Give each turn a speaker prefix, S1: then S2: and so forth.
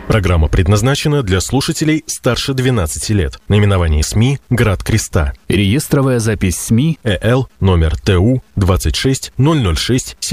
S1: Программа предназначена для слушателей старше 12 лет. Наименование СМИ «Град Креста».
S2: Реестровая запись СМИ
S1: ЭЛ номер ТУ 26006